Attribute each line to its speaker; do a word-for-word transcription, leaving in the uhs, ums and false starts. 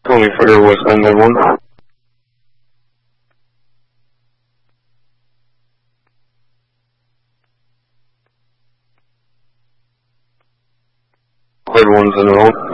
Speaker 1: twenty-four West nine nine one. Cleared one's in the road.